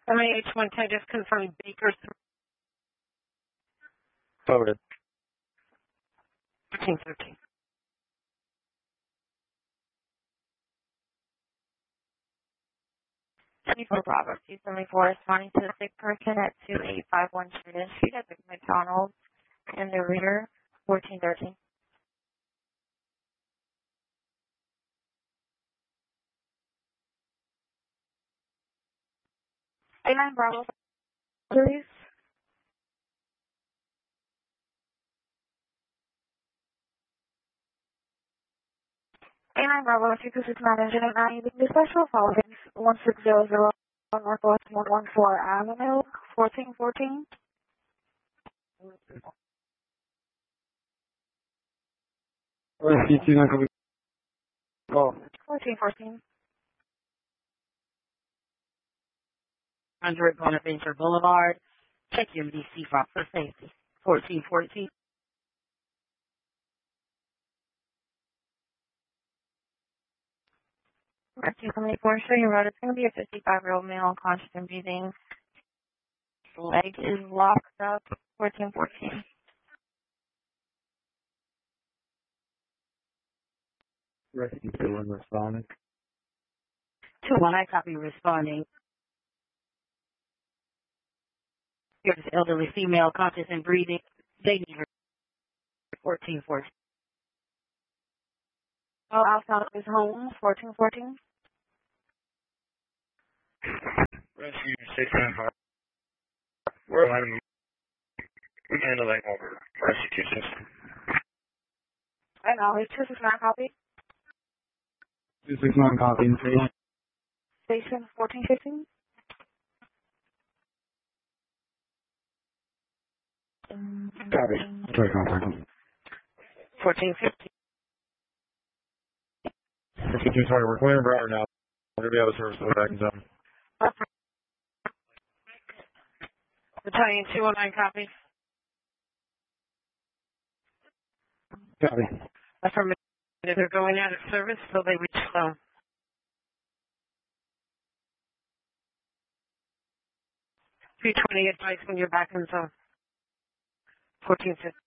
MAH-110 just confirmed Baker Forwarded. 1313. For Bravo 274 responding to a sick person at 2851 Sheridan Street at the McDonald's in the rear, 1413. A9 Bravo, please. A9 Bravo, 226 engine at 9, the special following 1600 Northwest 114 Avenue, 1414. Call. 1414. 100 Bonaventure Boulevard. Check your DC for safety. 1414. Rescue 74, show your road. It's going to be a 55-year-old male unconscious and breathing. Leg is locked up. 1414. Rescue 2-1 responding. 2-1, I copy responding. Here's elderly female conscious and breathing. They need 1414. Oh, outside of his home, 1414. Rescue 695. We're having. We can handle that over. Rescue 26. I know, his 269 copy. 269 copy in station. Station 1415. Copy. Sorry, contact. 1415. Sorry, we're clearing Broward now. We're going to be out of service to the back in zone. Battalion 209 copy. Copy. Affirmative. They're going out of service, so they reach zone. 320 advice when you're back in zone. 1415.